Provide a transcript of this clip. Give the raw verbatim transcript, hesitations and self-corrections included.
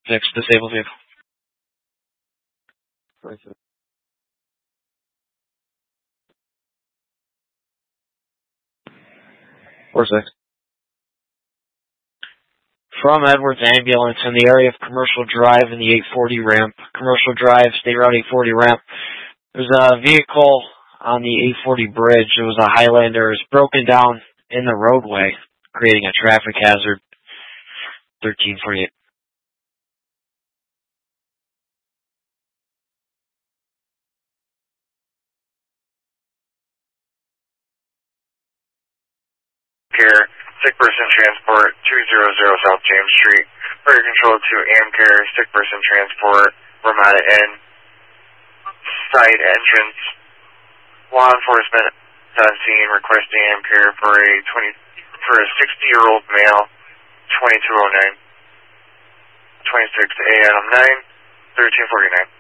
six, disabled vehicle. four six. From Edwards Ambulance in the area of Commercial Drive in the eight forty ramp. Commercial Drive, State Route eight forty ramp. There's a vehicle on the eight forty bridge. It was a Highlander. It's broken down in the roadway, creating a traffic hazard. thirteen forty-eight. Care, sick person transport, two hundred South James Street. Fire control to Amcare, sick person transport, Ramada Inn. Site entrance. Law enforcement on scene requesting Amcare for a twenty for a sixty-year-old male, twenty-two oh nine, twenty-six A M nine, thirteen forty-nine.